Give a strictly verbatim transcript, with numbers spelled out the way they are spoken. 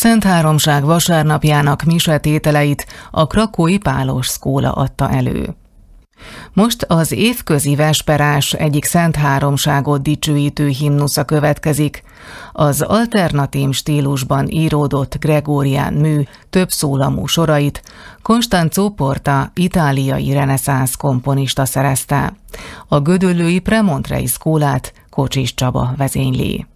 Szentháromság vasárnapjának misetételeit a krakói Pálos Szkóla adta elő. Most az évközi vesperás egyik Szentháromságot dicsőítő himnusza következik. Az alternatív stílusban íródott Gregorián mű többszólamú sorait Constanzo Porta itáliai reneszánsz komponista szerezte. A gödöllői Premontrei Szkólát Kocsis Csaba vezényli.